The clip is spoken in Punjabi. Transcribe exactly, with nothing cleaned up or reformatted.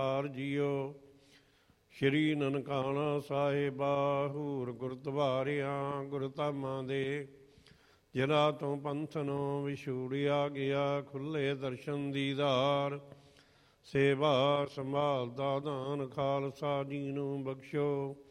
ਹਾਰ ਜੀਓ। ਸ਼੍ਰੀ ਨਨਕਾਣਾ ਸਾਹਿਬਾ ਹੂਰ ਗੁਰਦੁਆਰਿਆਂ ਗੁਰਧਾਮਾਂ ਦੇ, ਜਿਨ੍ਹਾਂ ਤੋਂ ਪੰਥਨੋਂ ਵਿਛੂੜਿਆ ਗਿਆ, ਖੁੱਲ੍ਹੇ ਦਰਸ਼ਨ ਦੀਦਾਰ। ਸੇਵਾ ਸੰਭਾਲ ਦਾ ਦਾਨ ਖਾਲਸਾ ਜੀ ਨੂੰ ਬਖਸ਼ੋ।